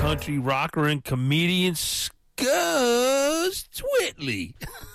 country rocker and comedian Scuzz Twittley.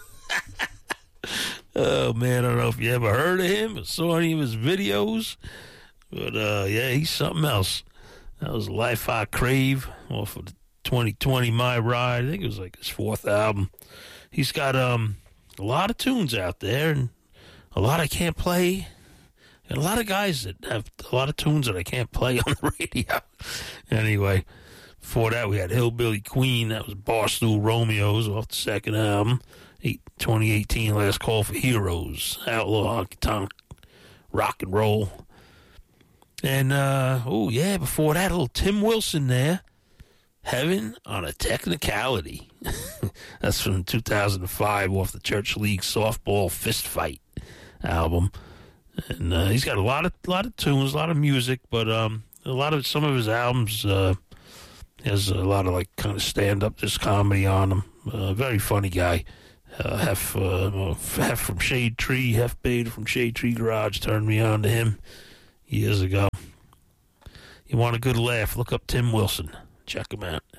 Oh, man, I don't know if you ever heard of him or saw any of his videos, but, yeah, he's something else. That was Life I Crave off of the 2020 My Ride. I think it was like his fourth album. He's got a lot of tunes out there, and a lot I can't play. And a lot of guys that have a lot of tunes that I can't play on the radio. Anyway, before that, we had Hillbilly Queen. That was Barstool Romeos off the second album. 2018, Last Call for Heroes. Outlaw, honky tonk, rock and roll. And, before that, a little Tim Wilson there. Heaven on a Technicality. That's from 2005 off the Church League Softball Fist Fight album. And he's got a lot of tunes, a lot of music, but some of his albums has a lot of like kind of stand-up, just comedy on them. Very funny guy. Half from Shade Tree, half Beta from Shade Tree Garage turned me on to him years ago. You want a good laugh, look up Tim Wilson. Check him out.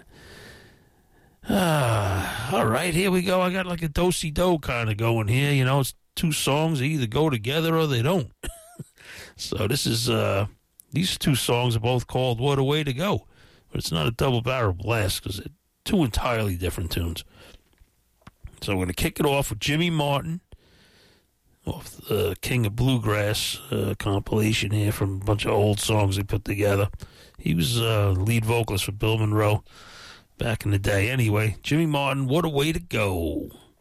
All right, here we go. I got like a do-si-do kind of going here. You know, it's two songs. They either go together or they don't. So this is these two songs are both called What a Way to Go. But it's not a double barrel blast because they're two entirely different tunes. So I'm going to kick it off with Jimmy Martin off the King of Bluegrass compilation here from a bunch of old songs they put together. He was lead vocalist for Bill Monroe back in the day. Anyway, Jimmy Martin, What a Way to Go.